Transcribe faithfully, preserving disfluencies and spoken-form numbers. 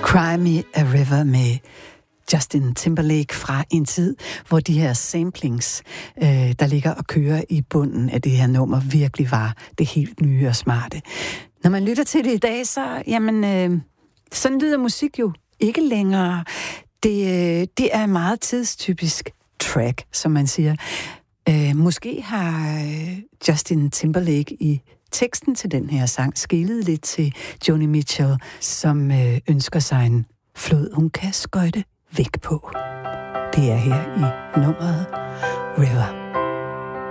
Cry Me a River med Justin Timberlake fra en tid, hvor de her samplings, øh, der ligger og kører i bunden af det her nummer, virkelig var det helt nye og smarte. Når man lytter til det i dag, så, jamen, øh, sådan lyder musik jo ikke længere. Det, øh, det er en meget tidstypisk track, som man siger. Øh, måske har øh, Justin Timberlake i teksten til den her sang skelet lidt til Joni Mitchell, som øh, ønsker sig en flod, hun kan skøjte væk på. Det er her i nummeret River.